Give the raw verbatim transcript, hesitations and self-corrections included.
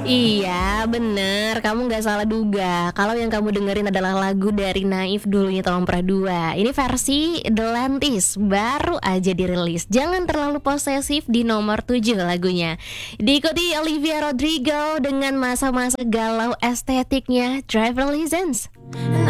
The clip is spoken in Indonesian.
Iya bener, kamu gak salah duga. Kalau yang kamu dengerin adalah lagu dari Naif dulunya Tahun Pra dua. Ini versi The Lantis, baru aja dirilis. Jangan terlalu posesif di nomor tujuh lagunya. Diikuti Olivia Rodrigo dengan masa-masa galau estetiknya Driver License.